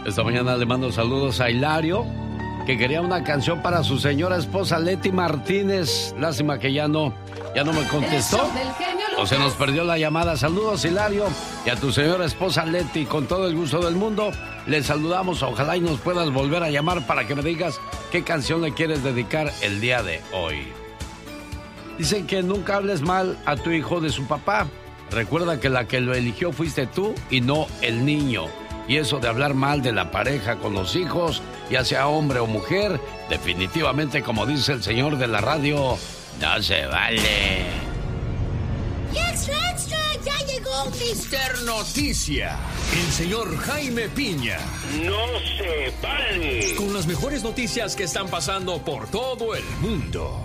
Esta mañana le mando saludos a Hilario, que quería una canción para su señora esposa Leti Martínez. Lástima que ya no me contestó. O se nos perdió la llamada. Saludos, Hilario, y a tu señora esposa Leti, con todo el gusto del mundo. Le saludamos. Ojalá y nos puedas volver a llamar para que me digas qué canción le quieres dedicar el día de hoy. Dicen que nunca hables mal a tu hijo de su papá. Recuerda que la que lo eligió fuiste tú y no el niño. Y eso de hablar mal de la pareja con los hijos, ya sea hombre o mujer, definitivamente, como dice el señor de la radio, no se vale. ¡Extra, extra! ¡Ya llegó Mr. Noticia! El señor Jaime Piña. ¡No se vale! Con las mejores noticias que están pasando por todo el mundo.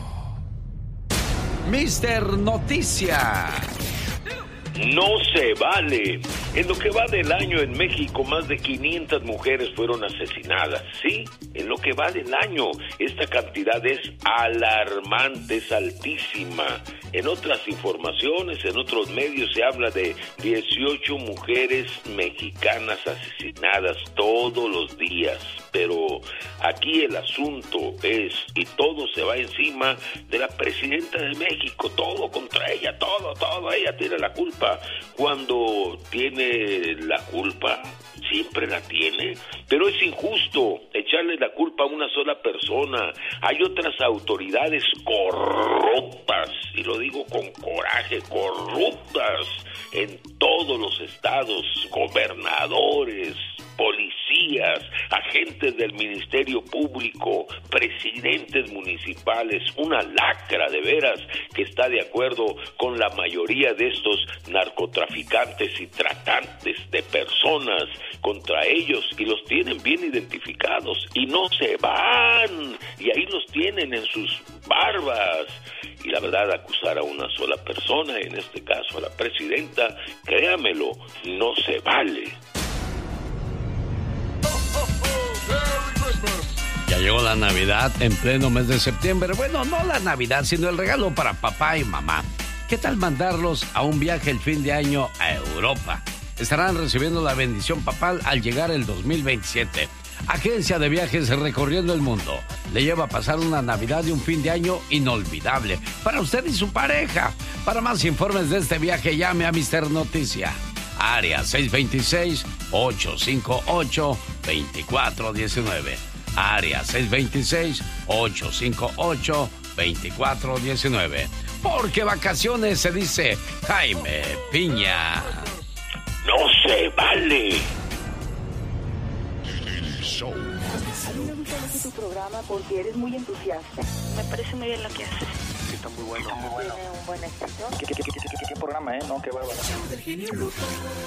Mr. Noticia. No se vale. En lo que va del año en México, más de 500 mujeres fueron asesinadas. Sí, en lo que va del año. Esta cantidad es alarmante, es altísima. En otras informaciones, en otros medios se habla de 18 mujeres mexicanas asesinadas todos los días. Pero aquí el asunto es, y todo se va encima de la presidenta de México, todo contra ella, todo, ella tiene la culpa. Cuando tiene la culpa, siempre la tiene, pero es injusto echarle la culpa a una sola persona. Hay otras autoridades corruptas, y lo digo con coraje, corruptas en todos los estados, gobernadores, policías, agentes del Ministerio Público, presidentes municipales, una lacra de veras que está de acuerdo con la mayoría de estos narcotraficantes y tratantes de personas contra ellos, y los tienen bien identificados y no se van, y ahí los tienen en sus barbas. Y la verdad, acusar a una sola persona, en este caso a la presidenta, créamelo, no se vale. Ya llegó la Navidad en pleno mes de septiembre. Bueno, no la Navidad, sino el regalo para papá y mamá. ¿Qué tal mandarlos a un viaje el fin de año a Europa? Estarán recibiendo la bendición papal al llegar el 2027. Agencia de Viajes Recorriendo el Mundo le lleva a pasar una Navidad y un fin de año inolvidable para usted y su pareja. Para más informes de este viaje, llame a Mr. Noticia. Área 626-858-2419. Área 626-858-2419. Porque vacaciones se dice Jaime Piña. ¡No se vale! A mí me gusta mucho tu programa porque eres muy entusiasta. Me parece muy bien lo que haces. Sí, está muy bueno. Tiene un buen éxito. ¿Qué programa, no? Qué bárbaro.